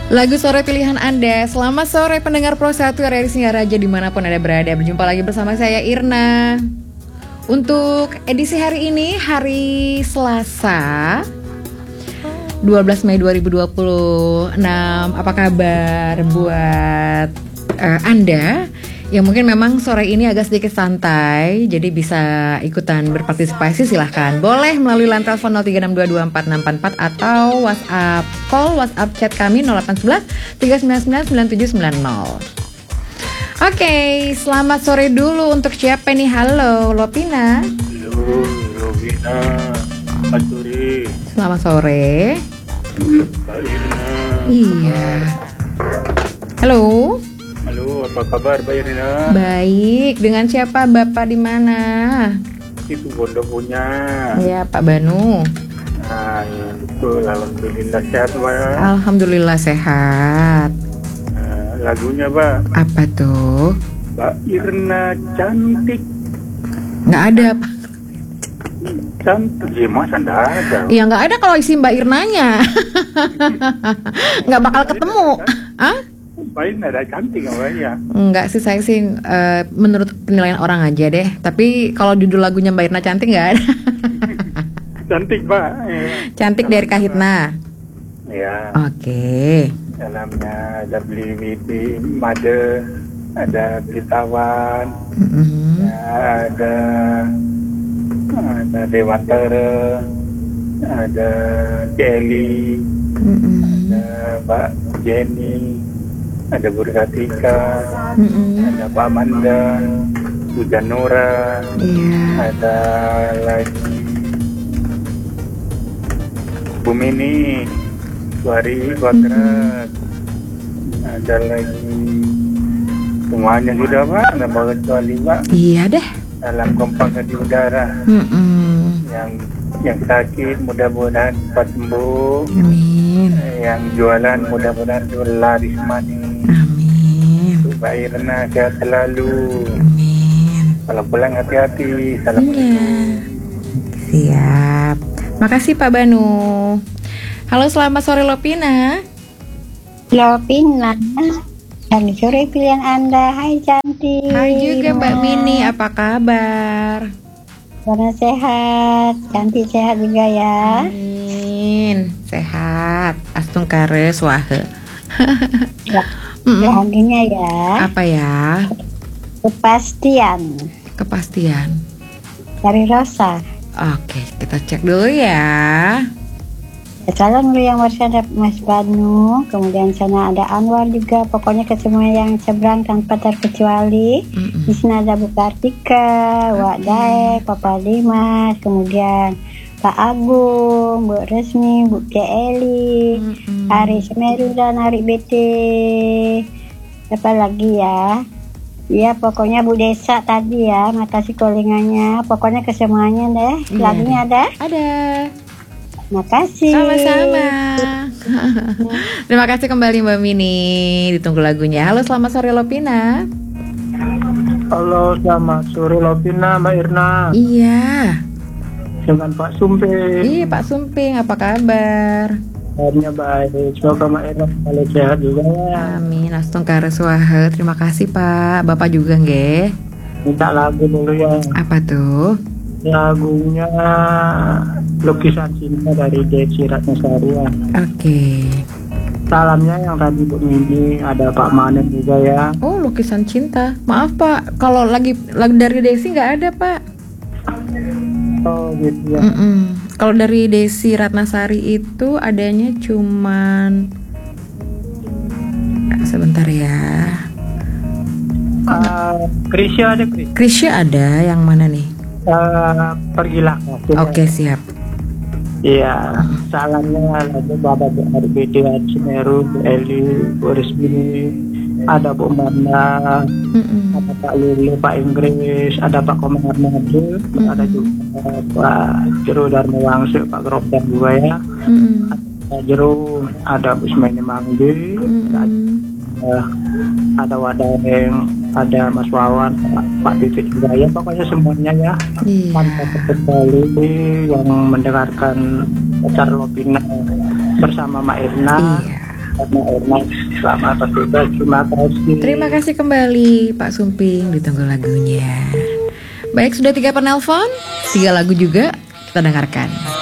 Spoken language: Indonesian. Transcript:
Lagu sore pilihan Anda. Selamat sore pendengar Pro 1 RRI Singaraja dimanapun Anda berada. Berjumpa lagi bersama saya Irna. Untuk edisi hari ini, hari Selasa 12 Mei 2026. Apa kabar buat Anda yang mungkin memang sore ini agak sedikit santai, jadi bisa ikutan berpartisipasi? Silahkan. Boleh melalui line telepon 0362246444 atau WhatsApp call, WhatsApp chat kami 0811 399 9790. Oke, selamat sore dulu untuk siapa nih? Halo, Lopina. Halo, Lopina. Selamat sore. Selamat sore. Mbak Irna. Iya. Halo. Halo, apa kabar Mbak Irna? Baik, dengan siapa? Bapak di mana? Itu Bondo punya. Ya, Pak Banu. Nah, ya, betul. Alhamdulillah sehat, Mbak. Alhamdulillah sehat. Lagunya, Mbak. Apa tuh? Mbak Irna cantik. Nggak ada, Pak. Cantik, ya masa nggak ada? Ya nggak ada kalau isi Mbak Irnanya. Nggak bakal ketemu. Hah? Mbak Irna ada cantik nggak, Mbak ya? Enggak sih, saya sih menurut penilaian orang aja deh. Tapi kalau judul lagunya Mbak Irna cantik nggak ada. Cantik, Mbak. Ya. Cantik dari Kahitna. Ya. Oke. Dalamnya ada beli Widi, Made, ada beli Tawan, ada Dewantara, ada Kelly, ada Mbak Jenny, ada Bu Ratika, ada Pak Manda, Bu Janura, ada lagi Bu Mini, Suari Bakrat, ada lagi semuanya sudah, Pak, nambah kecuali, Pak. Iya deh. Dalam kompak di udara. Yang sakit mudah-mudahan cepat sembuh. Amin. Yang jualan mudah-mudahan laris manis. Amin. Mbak Irna sehat selalu. Amin. Kalau pulang hati-hati. Salam. Iya. Siap. Makasih Pak Banu. Halo, selamat sore Lopina. Lopina. Hari sore pilihan Anda. Hai cantik. Hai juga Mbak Mini, apa kabar? Karena sehat, cantik sehat juga ya. Amin, sehat. Astung kares wahe. Ya, bahagianya ya. Apa ya? Kepastian. Kepastian. Dari Rosa. Oke, kita cek dulu ya. Salam dulu yang bersama Mas Banu. Kemudian sana ada Anwar juga. Pokoknya ke semua yang seberang tanpa terkecuali. Di sini ada Bu Kartika, Wak Dae, Papa Dimas, kemudian Pak Agung, Bu Resmi, Bu Eli, Ari Semeru dan Ari BT. Apa lagi ya? Ya pokoknya Bu Desa tadi ya, makasih callingannya. Pokoknya ke semuanya deh. Lagunya ada? Ada. Makasih. Sama-sama. Terima kasih kembali Mbak Mini. Ditunggu lagunya. Halo, selamat sore Lopina. Halo, selamat sore Lopina, Mbak Irna. Iya. Dengan Pak Sumping. Iya Pak Sumping, apa kabar? Kabarnya baik. Semoga Mbak Irna selalu sehat juga ya. Amin. Astung kareswahe. Terima kasih Pak. Bapak juga nggih. Minta lagu dulu ya. Apa tuh? Lagunya Lukisan Cinta dari Desi Ratnasari ya. Oke. Salamnya yang tadi Bu Mini, ada Pak Manen juga ya. Oh, Lukisan Cinta. Maaf Pak, kalau lagu dari Desi nggak ada Pak. Oh gitu ya. Kalau dari Desi Ratnasari itu adanya cuman sebentar ya. Krisya ada Krisya ada, yang mana nih? Pergilah. Oke, siap. Iya, salamnya lagu Bapak Bu RBD, Semeru, Bu Eli, Bu Resmi, ada Bu Manda, ada Pak Lulu, Pak Inggris, ada Pak Komar Madu, ada juga Pak Jero Darmawangsa, Pak Gropdan juga ya. Ada Jero, ada Bu Smeni Manggi, ada Wadeng, ada Mas Wawan, Pak Titik juga ya, pokoknya semuanya ya. Tanpa terkecuali yang mendengarkan acara Lopina bersama Mak Irna. karena enak. Selamat bertugas, terima kasih. Terima kasih kembali Pak Sumping, ditunggu lagunya. Baik, sudah 3 penelpon, 3 lagu juga kita dengarkan.